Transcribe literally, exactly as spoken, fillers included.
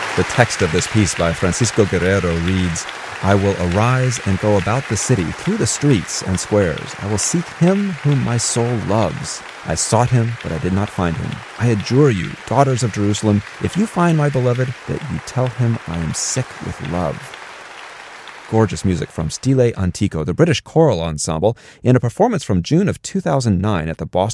The text of this piece by Francisco Guerrero reads, I will arise and go about the city, through the streets and squares. I will seek him whom my soul loves. I sought him, but I did not find him. I adjure you, daughters of Jerusalem, if you find my beloved, that you tell him I am sick with love. Gorgeous music from Stile Antico, the British choral ensemble, in a performance from June of two thousand nine at the Boston